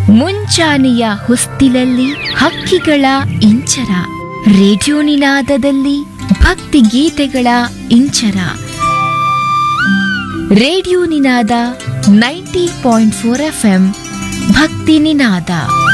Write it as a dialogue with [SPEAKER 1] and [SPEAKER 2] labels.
[SPEAKER 1] ಮುಂಚಾನೆಯ ಹೊಸ್ತಿಲಲ್ಲಿ ಹಕ್ಕಿಗಳ ಇಂಚರ, ರೇಡಿಯೋ ನಿನಾದದಲ್ಲಿ ಭಕ್ತಿಗೀತೆಗಳ ಇಂಚರ. ರೇಡಿಯೋ ನಿನಾದ 90.4 FM ಭಕ್ತಿ ನಿನಾದ.